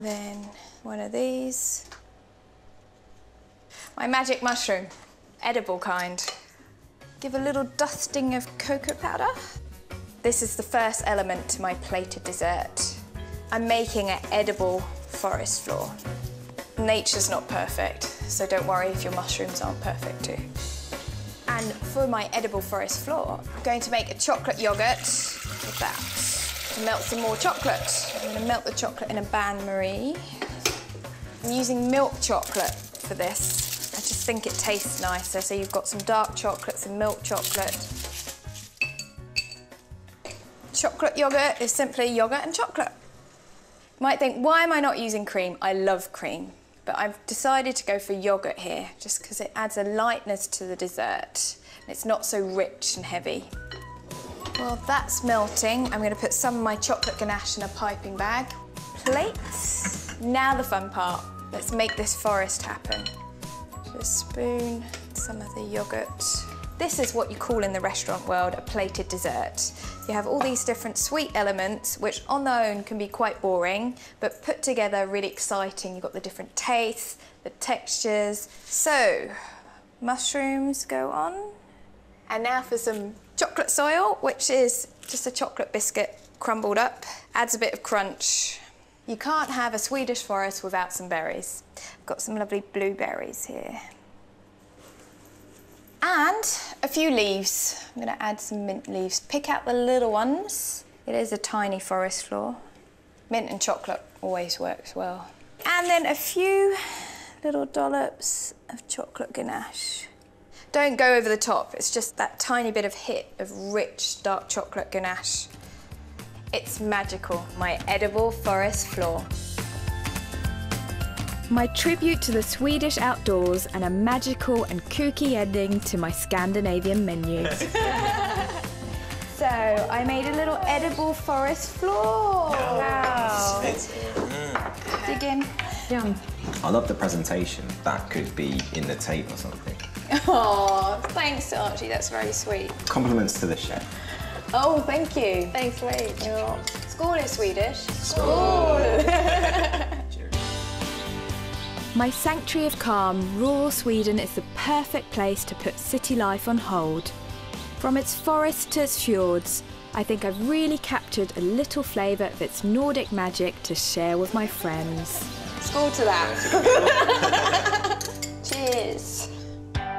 Then one of these. My magic mushroom, edible kind. Give a little dusting of cocoa powder. This is the first element to my plated dessert. I'm making an edible forest floor. Nature's not perfect, so don't worry if your mushrooms aren't perfect too. And for my edible forest floor, I'm going to make a chocolate yoghurt with that. To melt some more chocolate. I'm going to melt the chocolate in a bain-marie. I'm using milk chocolate for this. I just think it tastes nicer, so you've got some dark chocolate, some milk chocolate. Chocolate yoghurt is simply yoghurt and chocolate. You might think, why am I not using cream? I love cream, but I've decided to go for yoghurt here, just because it adds a lightness to the dessert. And it's not so rich and heavy. Well, that's melting. I'm going to put some of my chocolate ganache in a piping bag. Plates. Now the fun part. Let's make this forest happen. A spoon, some of the yoghurt. This is what you call in the restaurant world a plated dessert. You have all these different sweet elements, which on their own can be quite boring, but put together really exciting. You've got the different tastes, the textures. So, mushrooms go on. And now for some chocolate soil, which is just a chocolate biscuit crumbled up. Adds a bit of crunch. You can't have a Swedish forest without some berries. I've got some lovely blueberries here. And a few leaves. I'm going to add some mint leaves. Pick out the little ones. It is a tiny forest floor. Mint and chocolate always works well. And then a few little dollops of chocolate ganache. Don't go over the top. It's just that tiny bit of hit of rich dark chocolate ganache. It's magical, my edible forest floor. My tribute to the Swedish outdoors and a magical and kooky ending to my Scandinavian menus. So, I made a little edible forest floor. Wow. Dig in. Yum. I love the presentation. That could be in the tape or something. Oh, thanks, Archie. That's very sweet. Compliments to the chef. Oh, thank you. Thanks, Wade. Skål is Swedish. Skål! My sanctuary of calm, rural Sweden is the perfect place to put city life on hold. From its forests to its fjords, I think I've really captured a little flavour of its Nordic magic to share with my friends. Skål to that. Cheers.